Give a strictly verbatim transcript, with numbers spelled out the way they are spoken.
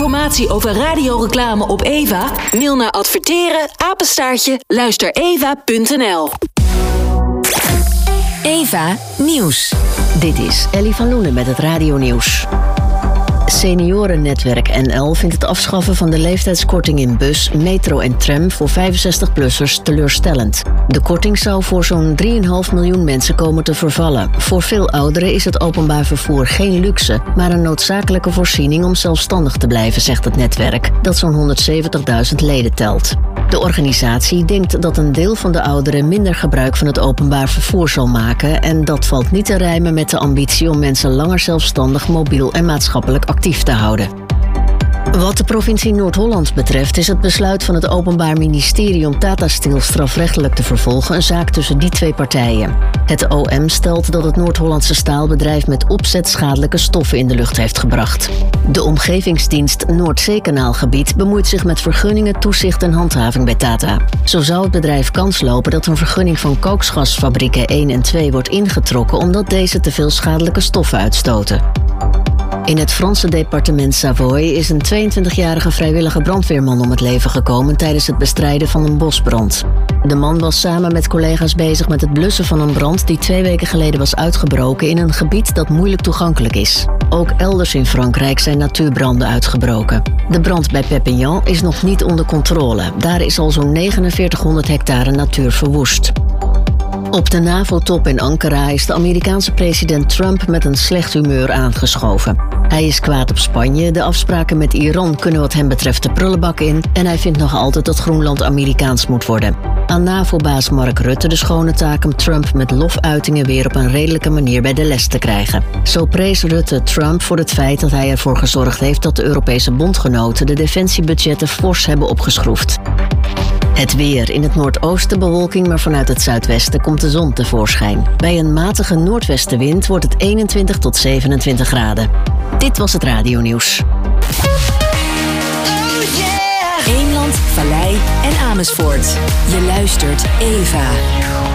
informatie over radioreclame op Eva? Mail naar adverteren, apenstaartje, luistereva punt n l. Eva Nieuws. Dit is Ellie van Loenen met het radionieuws. Seniorennetwerk N L vindt het afschaffen van de leeftijdskorting in bus, metro en tram voor vijfenzestig-plussers teleurstellend. De korting zou voor zo'n drie komma vijf miljoen mensen komen te vervallen. Voor veel ouderen is het openbaar vervoer geen luxe, maar een noodzakelijke voorziening om zelfstandig te blijven, zegt het netwerk, dat zo'n honderdzeventigduizend leden telt. De organisatie denkt dat een deel van de ouderen minder gebruik van het openbaar vervoer zal maken en dat valt niet te rijmen met de ambitie om mensen langer zelfstandig, mobiel en maatschappelijk actief te houden. Wat de provincie Noord-Holland betreft is het besluit van het Openbaar Ministerie om Tata Steel strafrechtelijk te vervolgen een zaak tussen die twee partijen. Het O M stelt dat het Noord-Hollandse staalbedrijf met opzet schadelijke stoffen in de lucht heeft gebracht. De omgevingsdienst Noordzeekanaalgebied bemoeit zich met vergunningen, toezicht en handhaving bij Tata. Zo zou het bedrijf kans lopen dat een vergunning van kooksgasfabrieken één en twee wordt ingetrokken omdat deze te veel schadelijke stoffen uitstoten. In het Franse departement Savoie is een tweeëntwintigjarige vrijwillige brandweerman om het leven gekomen tijdens het bestrijden van een bosbrand. De man was samen met collega's bezig met het blussen van een brand die twee weken geleden was uitgebroken in een gebied dat moeilijk toegankelijk is. Ook elders in Frankrijk zijn natuurbranden uitgebroken. De brand bij Perpignan is nog niet onder controle. Daar is al zo'n negenenveertighonderd hectare natuur verwoest. Op de NAVO-top in Ankara is de Amerikaanse president Trump met een slecht humeur aangeschoven. Hij is kwaad op Spanje, de afspraken met Iran kunnen wat hem betreft de prullenbak in en hij vindt nog altijd dat Groenland Amerikaans moet worden. Aan NAVO-baas Mark Rutte de schone taak om Trump met lofuitingen weer op een redelijke manier bij de les te krijgen. Zo prees Rutte Trump voor het feit dat hij ervoor gezorgd heeft dat de Europese bondgenoten de defensiebudgetten fors hebben opgeschroefd. Het weer. In het noordoosten bewolking, maar vanuit het zuidwesten komt de zon tevoorschijn. Bij een matige noordwestenwind wordt het eenentwintig tot zevenentwintig graden. Dit was het radionieuws. Eemland, Vallei en Amersfoort. Je luistert Eva.